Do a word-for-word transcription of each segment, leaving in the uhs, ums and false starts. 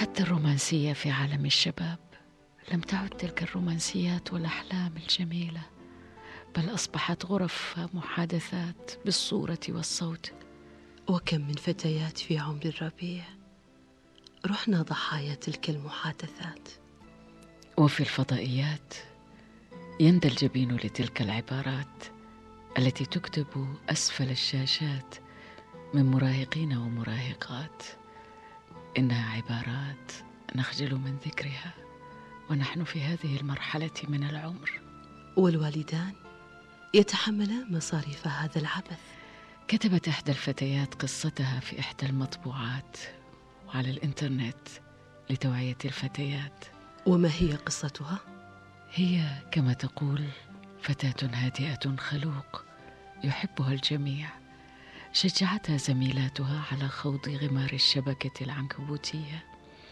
حتى الرومانسية في عالم الشباب لم تعد تلك الرومانسيات والأحلام الجميلة، بل أصبحت غرف محادثات بالصورة والصوت. وكم من فتيات في عمر الربيع رحنا ضحايا تلك المحادثات. وفي الفضائيات يندى الجبين لتلك العبارات التي تكتب أسفل الشاشات من مراهقين ومراهقات. إنها عبارات نخجل من ذكرها ونحن في هذه المرحلة من العمر، والوالدان يتحملان مصاريف هذا العبث. كتبت إحدى الفتيات قصتها في إحدى المطبوعات وعلى الإنترنت لتوعية الفتيات. وما هي قصتها؟ هي كما تقول فتاة هادئة خلوق يحبها الجميع، شجعتها زميلاتها على خوض غمار الشبكة العنكبوتية،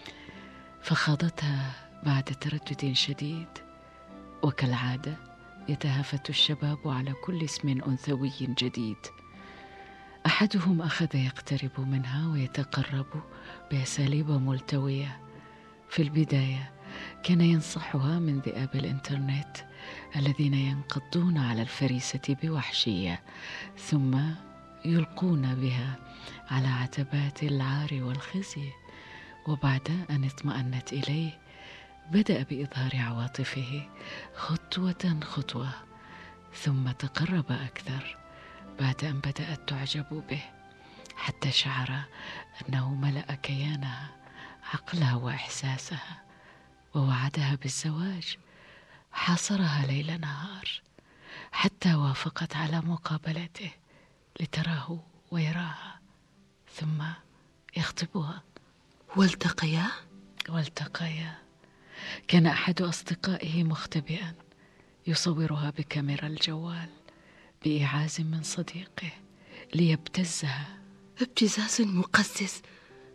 فخاضتها بعد تردد شديد. وكالعادة يتهافت الشباب على كل اسم أنثوي جديد. أحدهم أخذ يقترب منها ويتقرب بأساليب ملتوية. في البداية كان ينصحها من ذئاب الإنترنت الذين ينقضون على الفريسة بوحشية، ثم يلقون بها على عتبات العار والخزي. وبعد أن اطمأنت إليه بدأ بإظهار عواطفه خطوة خطوة، ثم تقرب أكثر بعد أن بدأت تعجب به، حتى شعر أنه ملأ كيانها، عقلها وإحساسها، ووعدها بالزواج. حاصرها ليل نهار حتى وافقت على مقابلته لتراه ويراها، ثم يخطبها. والتقيا؟ والتقيا. كان أحد أصدقائه مختبئا يصورها بكاميرا الجوال بإيعاز من صديقه ليبتزها. ابتزاز مقزز